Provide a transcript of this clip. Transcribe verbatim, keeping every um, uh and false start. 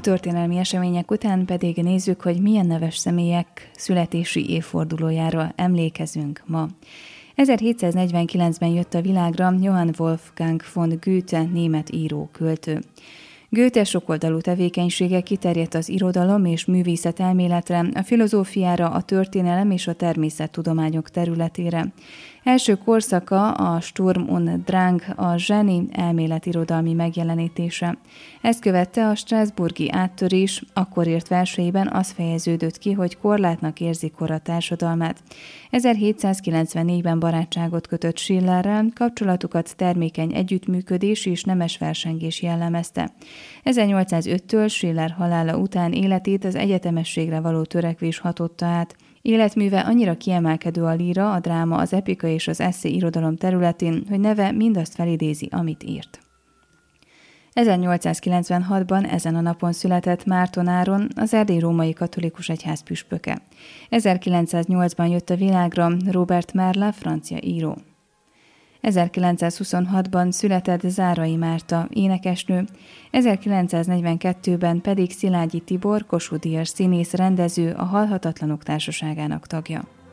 történelmi események után pedig nézzük, hogy milyen neves személyek születési évfordulójára emlékezünk ma. ezerhétszáznegyvenkilencben jött a világra Johann Wolfgang von Goethe, német író, költő. Goethe sokoldalú tevékenysége kiterjedt az irodalom és művészet elméletre, a filozófiára, a történelem és a természettudományok területére. Első korszaka a Sturm und Drang, a zseni elméletirodalmi megjelenítése. Ezt követte a strasbourgi áttörés, akkor írt verseiben az fejeződött ki, hogy korlátnak érzi kora társadalmát. ezerhétszázkilencvennégyben barátságot kötött Schillerrel, kapcsolatukat termékeny együttműködés és nemes versengés jellemezte. ezernyolcszázöttől Schiller halála után életét az egyetemességre való törekvés hatotta át. Életműve annyira kiemelkedő a líra, a dráma, az epika és az esszé irodalom területén, hogy neve mindazt felidézi, amit írt. ezernyolcszázkilencvenhatban ezen a napon született Márton Áron, az erdélyi római katolikus egyház püspöke. ezerkilencszáznyolcban jött a világra Robert Merle, francia író. ezerkilencszázhuszonhatban született Zárai Márta, énekesnő, ezerkilencszáznegyvenkettőben pedig Szilágyi Tibor, Kossuth-díjas színész, rendező, a Halhatatlanok Társaságának tagja.